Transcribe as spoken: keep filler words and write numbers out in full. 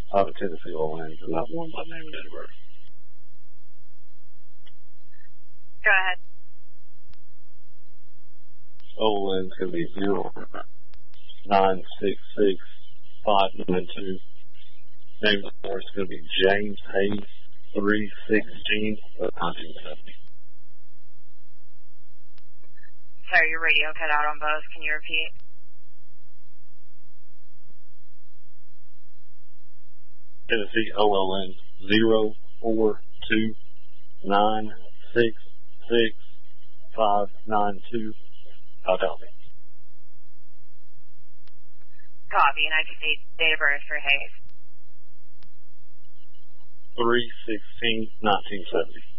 Out of Tennessee, Orleans, and not one by name and date of birth. Go ahead. Orleans going to be zero nine six six five nine two. Name of course is going to be James Hayes, three sixteen of nineteen seventy. Sorry, your radio cut out on both. Can you repeat? Tennessee O L N zero four two nine six six five nine two. Philadelphia. Copy, and I just need date of birth for Hayes. three sixteen nineteen seventy.